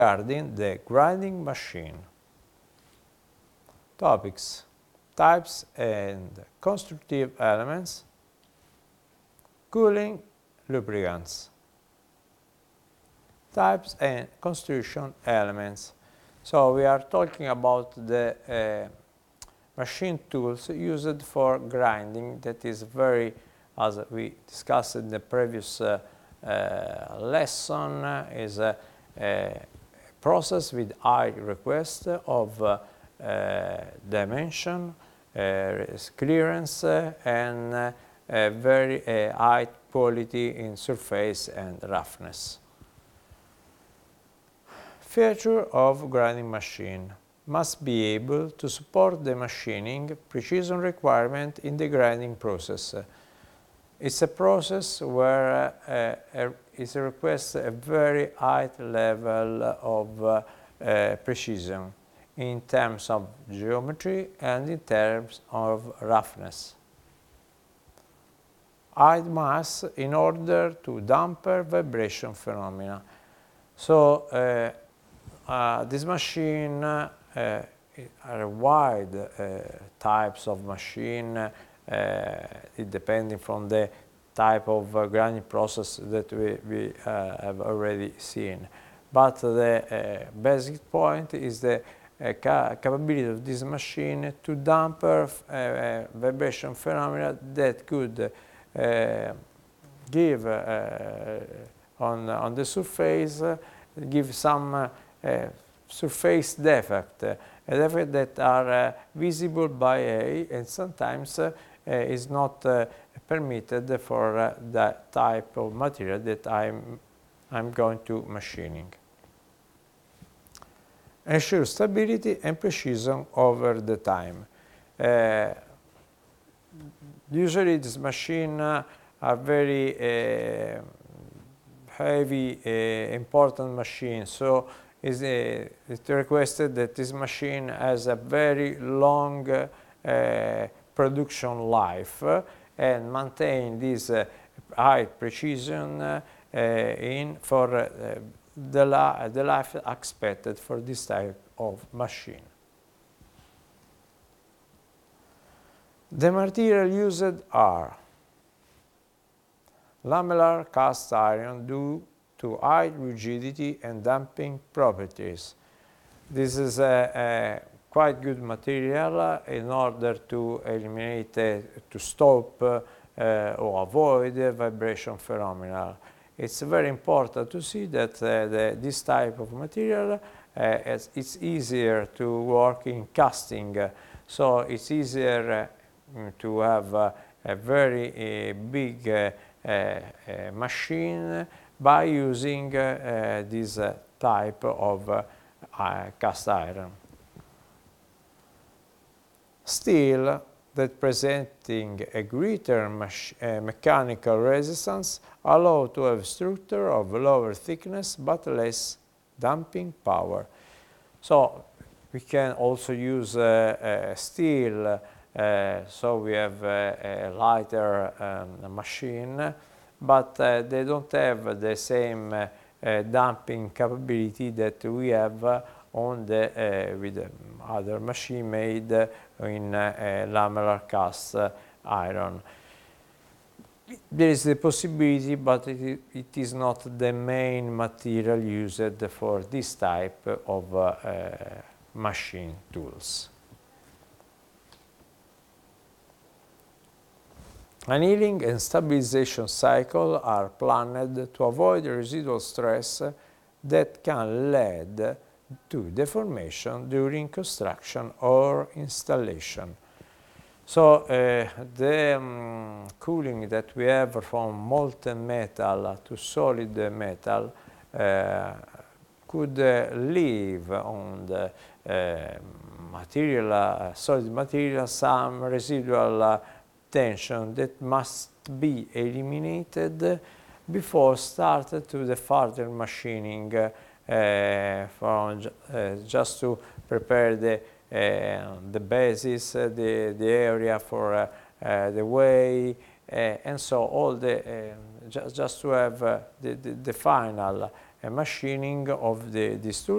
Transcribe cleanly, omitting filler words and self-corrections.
regarding the grinding machine. Topics: types and constructive elements, cooling, lubricants. Types and construction elements. So we are talking about the machine tools used for grinding. That is very, as we discussed in the previous lesson, is a process with high request of dimension, clearance, and very high quality in surface and roughness. Feature of grinding machine: must be able to support the machining precision requirement in the grinding process. It's a process where it requests a very high level of precision in terms of geometry and in terms of roughness. High mass in order to dampen vibration phenomena. So this machine are wide types of machine, depending from the type of grinding process that we have already seen. But the basic point is the capability of this machine to dampen vibration phenomena that could give on the surface, give some surface defect, a defect that are visible by eye and sometimes is not permitted for that type of material that I'm going to machining. Ensure stability and precision over the time. Usually this machine are very heavy, important machine, so it's requested that this machine has a very long production life and maintain this high precision for the life expected for this type of machine. The material used are lamellar cast iron due to high rigidity and damping properties. This is a quite good material in order to eliminate, to stop or avoid vibration phenomena. It's very important to see that this type of material it's easier to work in casting, so it's easier to have a very big machine by using this type of cast iron. Steel that presenting a greater mechanical resistance allow to have structure of lower thickness but less damping power. So we can also use steel, so we have a lighter machine, but they don't have the same damping capability that we have on the with other machine made in lamellar cast iron. There is the possibility, but it is not the main material used for this type of machine tools. Annealing and stabilization cycle are planned to avoid residual stress that can lead to deformation during construction or installation. So the cooling that we have from molten metal to solid metal could leave on the material, solid material, some residual tension that must be eliminated before started to the further machining, just to prepare the basis, the area for the way, and so all the just to have the final machining of the structure.